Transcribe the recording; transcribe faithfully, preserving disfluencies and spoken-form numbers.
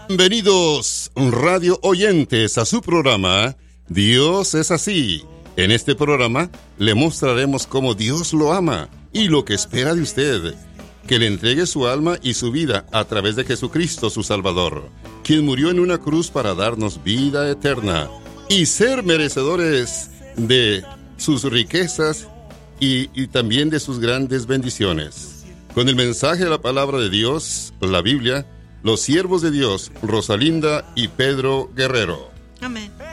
Bienvenidos, radio oyentes, a su programa Dios es así. En este programa le mostraremos cómo Dios lo ama y lo que espera de usted. Que le entregue su alma y su vida a través de Jesucristo, su Salvador, quien murió en una cruz para darnos vida eterna y ser merecedores de sus riquezas y, y también de sus grandes bendiciones. Con el mensaje de la palabra de Dios, la Biblia, los siervos de Dios, Rosalinda y Pedro Guerrero. Amén.